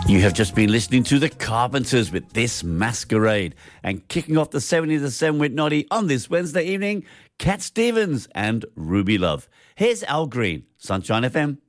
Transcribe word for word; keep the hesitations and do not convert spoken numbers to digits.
You have just been listening to The Carpenters with This Masquerade. And kicking off the seventies of seven with Noddy on this Wednesday evening, Cat Stevens and Ruby Love. Here's Al Green, Sunshine F M.